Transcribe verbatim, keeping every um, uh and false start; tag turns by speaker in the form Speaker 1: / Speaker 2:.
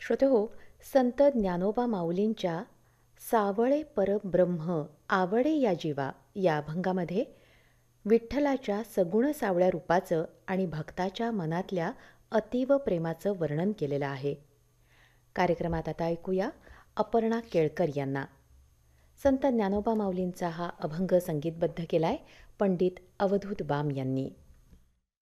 Speaker 1: श्रोतेहो, संत ज्ञानोबा माऊलींच्या सावळे परब्रह्म आवडे या जीवा या अभंगामध्ये विठ्ठलाच्या सगुण सावळ्या रूपाचं आणि भक्ताच्या मनातल्या अतीव प्रेमाचं वर्णन केलेलं आहे. कार्यक्रमात आता ऐकूया अपर्णा केळकर यांना. संत ज्ञानोबा माऊलींचा हा अभंग संगीतबद्ध केलाय पंडित अवधूत बाम यांनी.